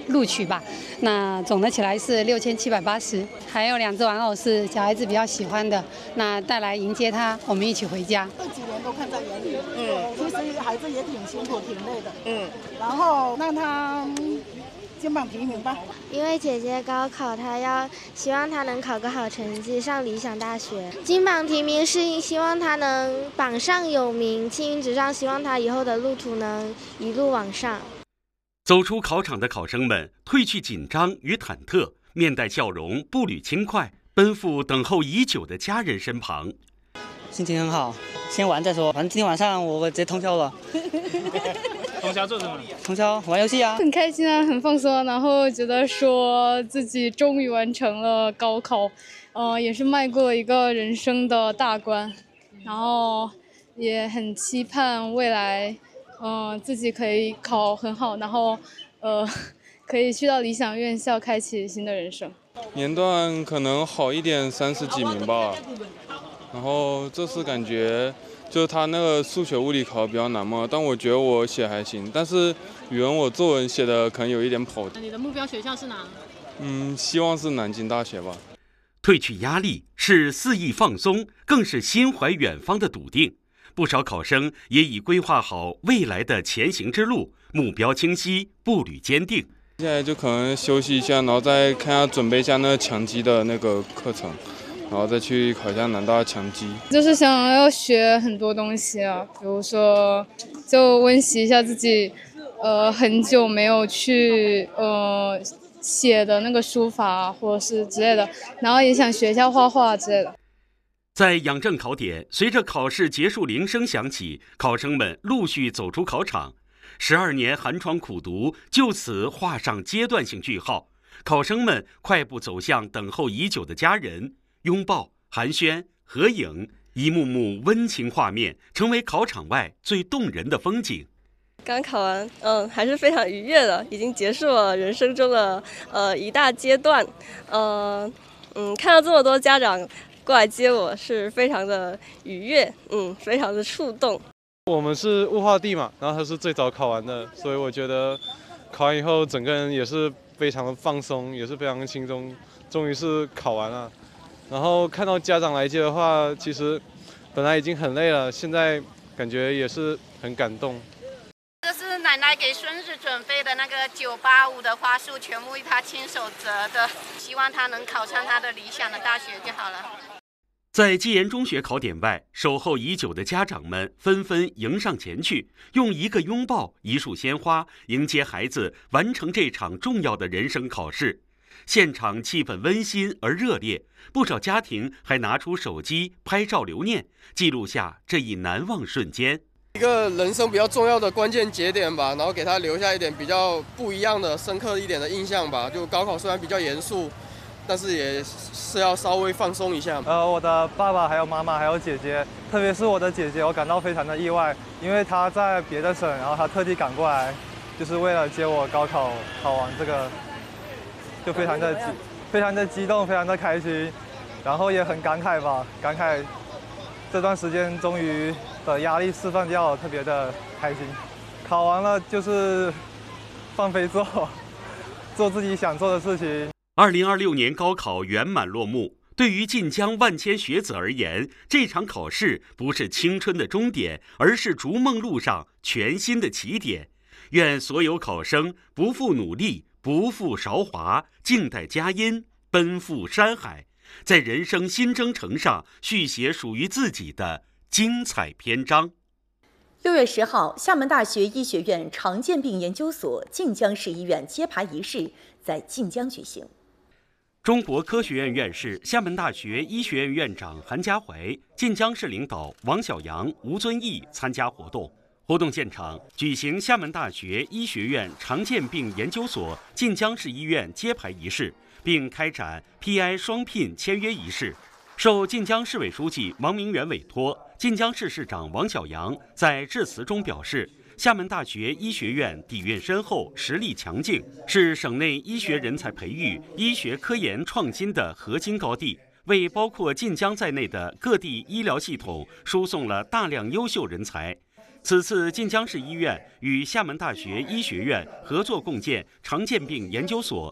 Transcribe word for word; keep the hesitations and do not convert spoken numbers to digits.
录取吧。那总的起来是六千七百八十，还有两只玩偶是小孩子比较喜欢的，那带来迎接他，我们一起回家。 这几年都看在眼里，嗯，其实孩子也挺辛苦、挺累的，嗯，然后让他金榜题名吧。 因为姐姐高考，她要希望她能考个好成绩，上理想大学。金榜题名是希望她能榜上有名，青云直上，希望她以后的路途能一路往上。 走出考场的考生们褪去紧张与忐忑，面带笑容，步履轻快，奔赴等候已久的家人身旁。 心情很好，先玩再说，反正今天晚上我直接通宵了。 通宵做什么？ 通宵玩游戏啊， 很开心啊，很放松，然后觉得说自己终于完成了高考，呃，也是迈过了一个人生的大关，然后也很期盼未来。嗯、呃，自己可以考很好，然后，呃，可以去到理想院校，开启新的人生。 年段可能好一点，三十几名吧。然后这次感觉就是他那个数学、物理考得比较难嘛，但我觉得我写还行。但是语文我作文写的可能有一点跑。 你的目标学校是哪？ 嗯，希望是南京大学吧。 褪去压力是肆意放松，更是心怀远方的笃定。不少考生也已规划好未来的前行之路，目标清晰，步履坚定。 现在就可能休息一下，然后再看下准备一下那个强基的那个课程，然后再去考一下南大强基。 就是想要学很多东西啊，比如说就温习一下自己，呃，很久没有去呃写的那个书法或者是之类的，然后也想学一下画画之类的。 在养正考点，随着考试结束铃声响起，考生们陆续走出考场。十二年寒窗苦读就此画上阶段性句号，考生们快步走向等候已久的家人，拥抱、寒暄、合影，一幕幕温情画面成为考场外最动人的风景。 刚考完，嗯，还是非常愉悦的，已经结束了人生中的呃一大阶段，呃，嗯，看到这么多家长过来接我，是非常的愉悦，嗯，非常的触动。 我们是物化地嘛，然后他是最早考完的，所以我觉得考完以后整个人也是非常的放松，也是非常的轻松，终于是考完了。然后看到家长来接的话，其实本来已经很累了，现在感觉也是很感动。 这是奶奶给孙子准备的那个九八五的花束，全部他亲手折的，希望他能考上他的理想的大学就好了。 在基研中学考点外，守候已久的家长们纷纷迎上前去，用一个拥抱、一束鲜花迎接孩子完成这场重要的人生考试。现场气氛温馨而热烈，不少家庭还拿出手机拍照留念，记录下这一难忘瞬间。 一个人生比较重要的关键节点吧，然后给他留下一点比较不一样的、深刻一点的印象吧。就高考虽然比较严肃，但是也是要稍微放松一下。 呃，我的爸爸还有妈妈还有姐姐，特别是我的姐姐，我感到非常的意外，因为她在别的省，然后她特地赶过来，就是为了接我高考考完这个，就非常的非常的激动，非常的开心，然后也很感慨吧，感慨这段时间终于的压力释放掉了，特别的开心。考完了就是放飞做，做自己想做的事情。 二零二六年高考圆满落幕，对于晋江万千学子而言，这场考试不是青春的终点，而是逐梦路上全新的起点。愿所有考生不负努力，不负韶华，静待佳音，奔赴山海，在人生新征程上续写属于自己的精彩篇章。 六月十号，厦门大学医学院常见病研究所晋江市医院揭牌仪式在晋江举行。 中国科学院院士、厦门大学医学院院长韩家怀、晋江市领导王小阳、吴尊义参加活动。活动现场举行厦门大学医学院常见病研究所晋江市医院揭牌仪式，并开展 P I 双聘签约仪式。受晋江市委书记王明远委托，晋江市市长王小阳在致辞中表示，厦门大学医学院底蕴深厚，实力强劲，是省内医学人才培育、医学科研创新的核心高地，为包括晋江在内的各地医疗系统输送了大量优秀人才。 此次晋江市医院与厦门大学医学院合作共建常见病研究所